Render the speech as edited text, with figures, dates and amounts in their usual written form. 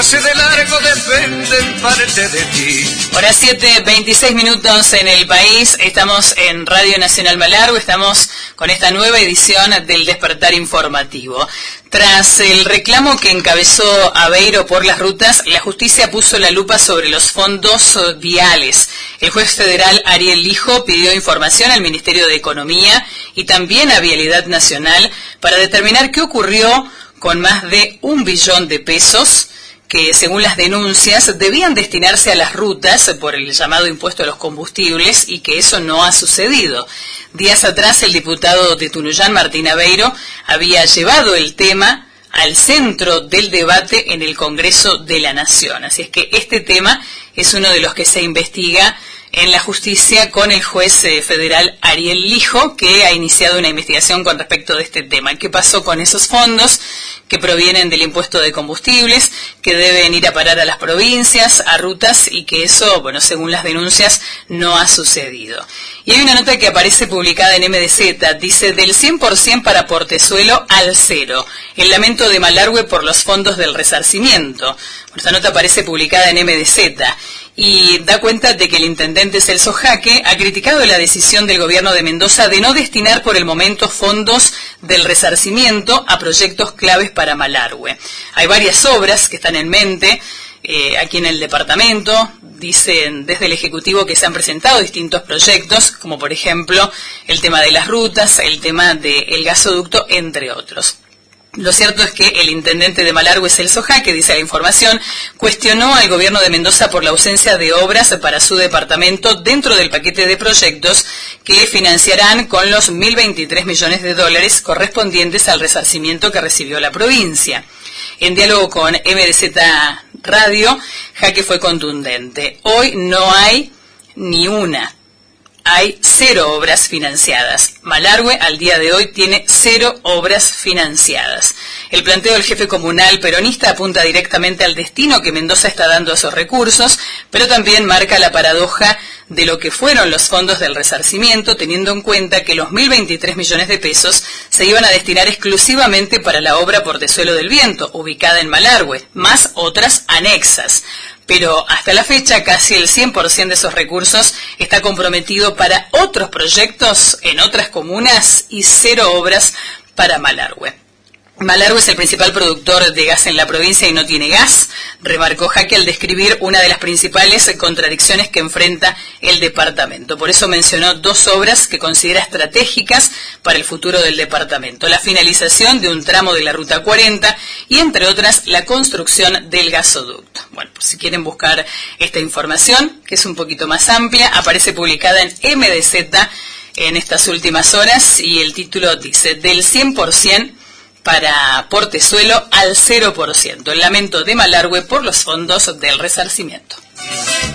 pase de largo depende en parte de ti. Hora 7:26 minutos en el país. Estamos en Radio Nacional Malargüe. Estamos con esta nueva edición del Despertar Informativo. Tras el reclamo que encabezó Aveiro por las rutas, la justicia puso la lupa sobre los fondos viales. El juez federal Ariel Lijo pidió información al Ministerio de Economía y también a Vialidad Nacional para determinar qué ocurrió con más de 1 billón de pesos que, según las denuncias, debían destinarse a las rutas por el llamado impuesto a los combustibles y que eso no ha sucedido. Días atrás, el diputado de Tunuyán, Martín Aveiro, había llevado el tema al centro del debate en el Congreso de la Nación. Así es que este tema es uno de los que se investiga en la justicia con el juez federal Ariel Lijo, que ha iniciado una investigación con respecto de este tema. ¿Qué pasó con esos fondos que provienen del impuesto de combustibles, que deben ir a parar a las provincias, a rutas, y que eso, bueno, según las denuncias, no ha sucedido? Y hay una nota que aparece publicada en MDZ, dice: del 100% para Portezuelo al 0. El lamento de Malargüe por los fondos del resarcimiento. Esta nota aparece publicada en MDZ y da cuenta de que el intendente Celso Jaque ha criticado la decisión del gobierno de Mendoza de no destinar por el momento fondos del resarcimiento a proyectos claves para Malargüe. Hay varias obras que están en mente aquí en el departamento. Dicen desde el Ejecutivo que se han presentado distintos proyectos, como por ejemplo el tema de las rutas, el tema del gasoducto, entre otros. Lo cierto es que el intendente de Malargüe, Celso Jaque, dice la información, cuestionó al gobierno de Mendoza por la ausencia de obras para su departamento dentro del paquete de proyectos que financiarán con los 1.023 millones de dólares correspondientes al resarcimiento que recibió la provincia. En diálogo con MDZ Radio, Jaque fue contundente. Hoy no hay ni una. Hay 0 obras financiadas. Malargüe al día de hoy tiene 0 obras financiadas. El planteo del jefe comunal peronista apunta directamente al destino que Mendoza está dando a esos recursos, pero también marca la paradoja de lo que fueron los fondos del resarcimiento, teniendo en cuenta que los 1.023 millones de pesos se iban a destinar exclusivamente para la obra Portezuelo del Viento, ubicada en Malargüe, más otras anexas. Pero hasta la fecha casi el 100% de esos recursos está comprometido para otros proyectos en otras comunas y 0 obras para Malargüe. Malargüe es el principal productor de gas en la provincia y no tiene gas, remarcó Jaque al describir una de las principales contradicciones que enfrenta el departamento. Por eso mencionó 2 obras que considera estratégicas para el futuro del departamento: la finalización de un tramo de la Ruta 40 y, entre otras, la construcción del gasoducto. Bueno, pues si quieren buscar esta información, que es un poquito más amplia, aparece publicada en MDZ en estas últimas horas y el título dice: del 100% para Portezuelo al 0%. El lamento de Malargüe por los fondos del resarcimiento.